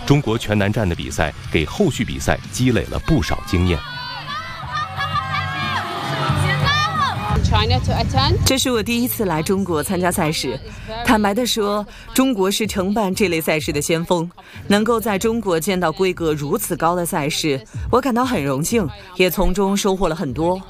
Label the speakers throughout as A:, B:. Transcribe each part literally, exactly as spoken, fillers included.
A: 中国全男战的比赛给后续比赛积累了不少经验。
B: 这是我第一次来中国参加赛事。坦白地说，中国是承办这类赛事的先锋，能够在中国见到规格如此高的赛事，我感到很荣幸，也从中收获了很多。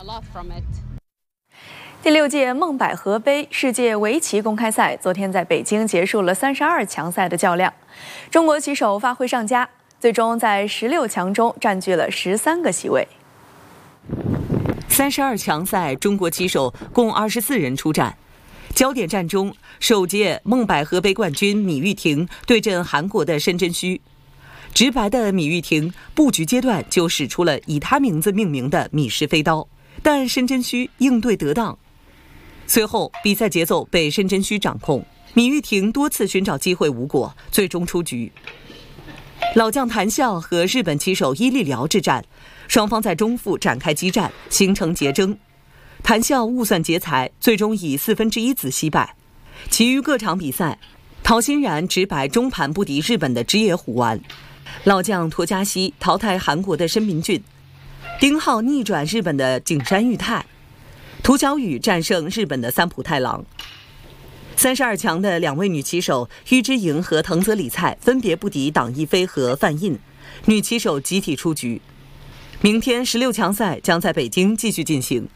C: 第六届孟百合杯世界围棋公开赛昨天在北京结束了三十二强赛的较量，中国棋手发挥上佳，最终在十六强中占据了十三个席位。
B: 三十二强赛，中国棋手共二十四人出战。焦点战中，首届孟百合杯冠军米玉婷对阵韩国的申真虚。直白的米玉婷布局阶段就使出了以她名字命名的米氏飞刀，但申真虚应对得当。随后，比赛节奏被申真虚掌控，米玉婷多次寻找机会无果，最终出局。老将谭笑和日本棋手伊利辽之战，双方在中复展开激战，形成拮争。谭笑误算劫财，最终以四分之一子惜败。其余各场比赛，陶欣然直白中盘不敌日本的枝野虎丸，老将沱嘉希淘汰韩国的申明俊，丁浩逆转日本的景山裕太，涂小宇战胜日本的三浦太郎。三十二强的两位女棋手于之莹和藤泽里菜分别不敌党一飞和范印，女棋手集体出局。明天十六强赛将在北京继续进行。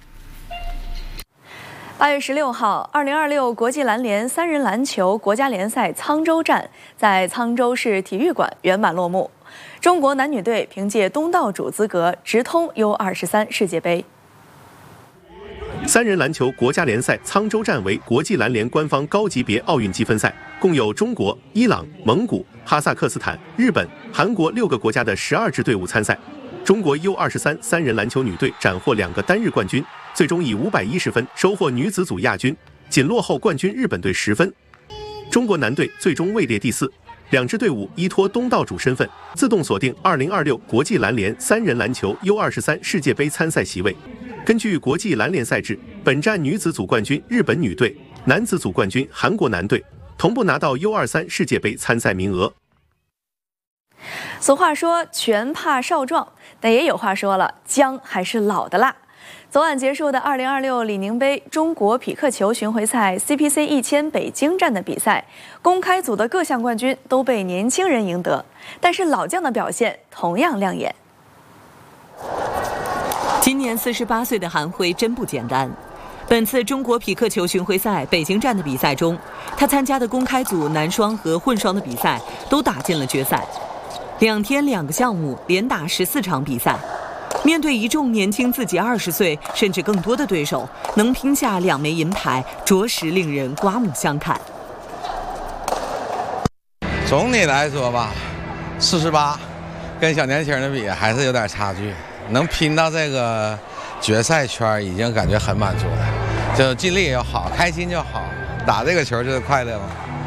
C: 八月十六号，二零二六国际篮联三人篮球国家联赛沧州站在沧州市体育馆圆满落幕。中国男女队凭借东道主资格直通 U 二十三 世界杯。
D: 三人篮球国家联赛沧州站为国际篮联官方高级别奥运积分赛，共有中国、伊朗、蒙古、哈萨克斯坦、日本、韩国六个国家的十二支队伍参赛。中国 U 二十三 三人篮球女队斩获两个单日冠军，最终以五百一十分收获女子组亚军，仅落后冠军日本队十分。中国男队最终位列第四，两支队伍依托东道主身份，自动锁定二零二六国际篮联三人篮球 U 二十三 世界杯参赛席位。根据国际篮联赛制，本站女子组冠军日本女队、男子组冠军韩国男队同步拿到 U 二十三 世界杯参赛名额。
C: 俗话说拳怕少壮，但也有话说了，姜还是老的辣。昨晚结束的二零二六李宁杯中国匹克球巡回赛 C P C 一千北京站的比赛，公开组的各项冠军都被年轻人赢得，但是老将的表现同样亮眼。
B: 今年四十八岁的韩辉真不简单。本次中国匹克球巡回赛北京站的比赛中，他参加的公开组男双和混双的比赛都打进了决赛。两天两个项目，连打十四场比赛。面对一众年轻自己二十岁甚至更多的对手，能拼下两枚银牌，着实令人刮目相看。
E: 总体来说吧，四十八跟小年轻的比还是有点差距。能拼到这个决赛圈已经感觉很满足了，就尽力就好，开心就好，打这个球就是快乐嘛。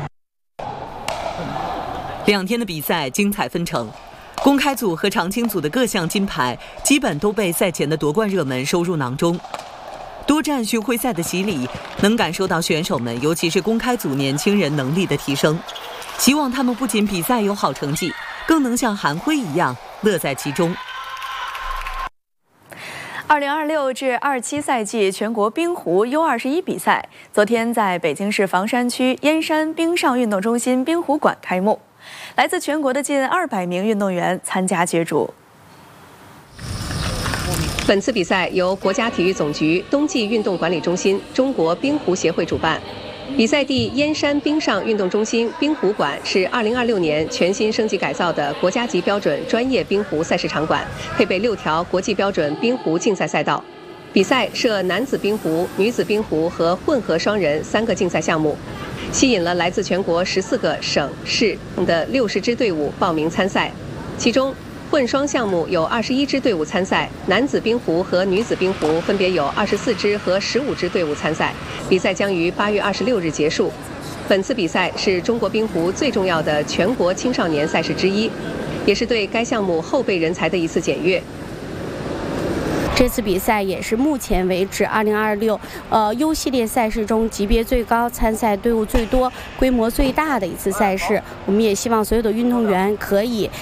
B: 两天的比赛精彩纷呈，公开组和常青组的各项金牌基本都被赛前的夺冠热门收入囊中。多站巡回赛的洗礼，能感受到选手们，尤其是公开组年轻人能力的提升。希望他们不仅比赛有好成绩，更能像韩辉一样乐在其中。
C: 二零二六至二七赛季全国冰壶 U 二十一 比赛昨天在北京市房山区燕山冰上运动中心冰壶馆开幕，来自全国的近二百名运动员参加角逐。
F: 本次比赛由国家体育总局冬季运动管理中心、中国冰壶协会主办。比赛地燕山冰上运动中心冰壶馆是二零二六年全新升级改造的国家级标准专业冰壶赛事场馆，配备六条国际标准冰壶竞赛赛道。比赛设男子冰壶、女子冰壶和混合双人三个竞赛项目，吸引了来自全国十四个省市的六十支队伍报名参赛。其中，混双项目有二十一支队伍参赛，男子冰壶和女子冰壶分别有二十四支和十五支队伍参赛。比赛将于八月二十六日结束。本次比赛是中国冰壶最重要的全国青少年赛事之一，也是对该项目后备人才的一次检阅。
G: 这次比赛也是目前为止二零二六呃 U 系列赛事中级别最高、参赛队伍最多、规模最大的一次赛事。我们也希望所有的运动员可以